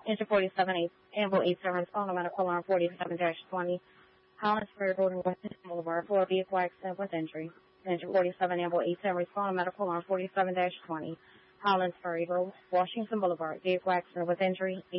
Engine 47, Amble 87, responding medical alarm 47-20. Collins Ferry Road and West Boulevard for a vehicle accident with injury. Engine 47, Amble 87, responding medical alarm 47-20. Collins Ferry Road, Washington Boulevard, vehicle accident with injury.